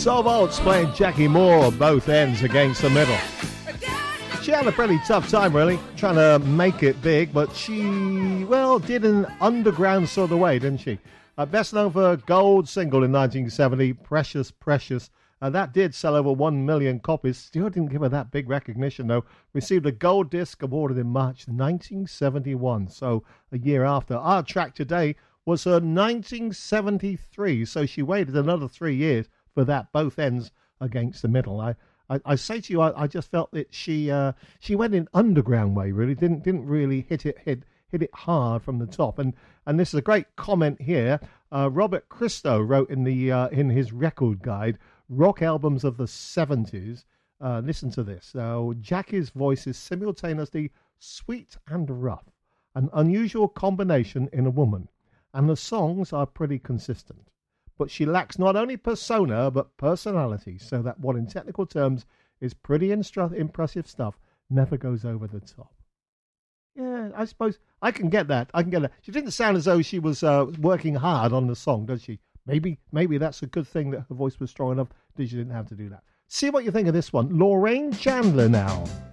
So Volts playing Jackie Moore, both ends against the middle. She had a pretty tough time, really, trying to make it big, but she, well, did an underground sort of way, didn't she? Best known for a gold single in 1970, Precious, Precious. That did sell over 1 million copies. Still didn't give her that big recognition, though. Received a gold disc awarded in March 1971, so a year after. Our track today was her 1973, so she waited another 3 years for that, both ends against the middle. I say to you, I just felt that she went in underground way, really. Didn't really hit it hard from the top. And this is a great comment here. Robert Christo wrote in his record guide, Rock Albums of the 70s. Listen to this. Jackie's voice is simultaneously sweet and rough, an unusual combination in a woman. And the songs are pretty consistent. But she lacks not only persona, but personality, so that what in technical terms is pretty impressive stuff never goes over the top. Yeah, I suppose I can get that. She didn't sound as though she was working hard on the song, does she? Maybe that's a good thing that her voice was strong enough that she didn't have to do that. See what you think of this one. Lorraine Chandler now.